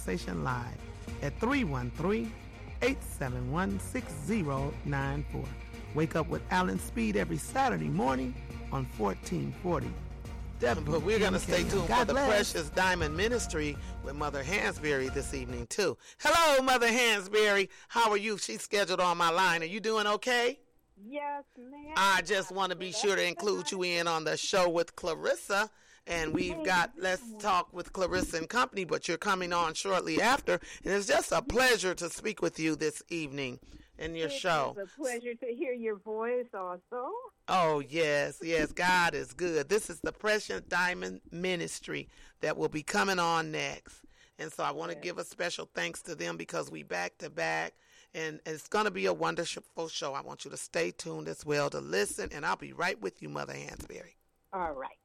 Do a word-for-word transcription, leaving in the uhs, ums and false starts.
conversation live at three one three, eight seven one, six zero nine four. Wake up with Alan Speed every Saturday morning on fourteen forty. But we're going to stay tuned God for the bless. Precious Diamond Ministry with Mother Hansberry this evening, too. Hello, Mother Hansberry. How are you? She's scheduled on my line. Are you doing okay? Yes, ma'am. I just want to be sure to include you in on the show with Clarissa. And we've got Let's Talk with Clarissa and Company, but you're coming on shortly after. And it's just a pleasure to speak with you this evening in your it show. It's a pleasure to hear your voice also. Oh, yes, yes. God is good. This is the Precious Diamond Ministry that will be coming on next. And so I want to Yes. give a special thanks to them because we back to back. And it's going to be a wonderful show. I want you to stay tuned as well to listen. And I'll be right with you, Mother Hansberry. All right.